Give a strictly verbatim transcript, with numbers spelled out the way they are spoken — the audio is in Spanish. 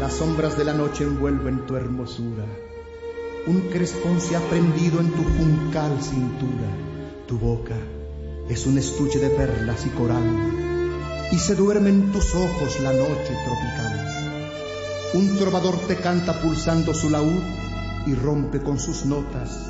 Las sombras de la noche envuelven tu hermosura. Un crespón se ha prendido en tu juncal cintura. Tu boca es un estuche de perlas y coral, y se duerme en tus ojos la noche tropical. Un trovador te canta pulsando su laúd y rompe con sus notas